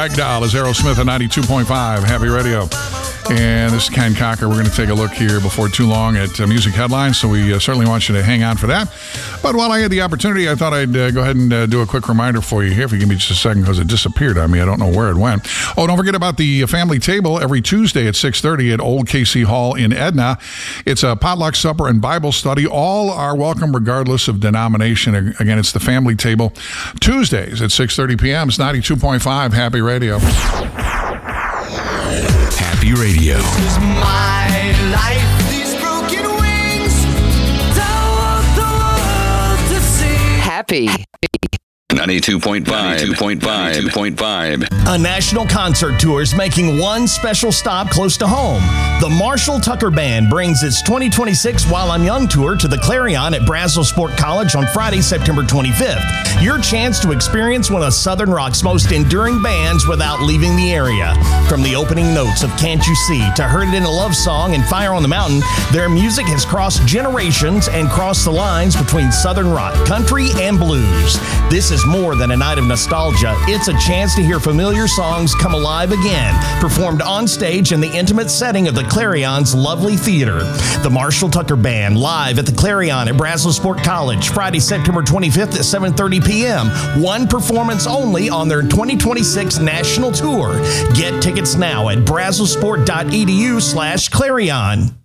Ragdoll is Aerosmith at 92.5 Happy Radio. And this is Ken Cocker. We're going to take a look here before too long at music headlines, so we certainly want you to hang on for that. But while I had the opportunity, I thought I'd go ahead and do a quick reminder for you here, if you give me just a second, because it disappeared on me. I don't know where it went. Oh, don't forget about the family table every Tuesday at 6:30 at Old KC Hall in Edna. It's a potluck supper and Bible study. All are welcome regardless of denomination. Again, it's the family table. Tuesdays at 6:30 p.m. It's 92.5 Happy Radio. Happy Radio. Is my life, these broken wings, tell the world to see. Happy. 92.5. A national concert tour is making one special stop close to home. The Marshall Tucker Band brings its 2026 While I'm Young tour to the Clarion at Brazos Sport College on Friday, September 25th. Your chance to experience one of Southern Rock's most enduring bands without leaving the area. From the opening notes of Can't You See to Heard It in a Love Song and Fire on the Mountain, their music has crossed generations and crossed the lines between Southern rock, country, and blues. This is more than a night of nostalgia. It's a chance to hear familiar songs come alive again, performed on stage in the intimate setting of the Clarion's lovely theater. The Marshall Tucker Band live at the Clarion at Brazos Sport College, Friday, September 25th at 7:30 p.m. One performance only on their 2026 national tour. Get tickets now at brazosport.edu/Clarion.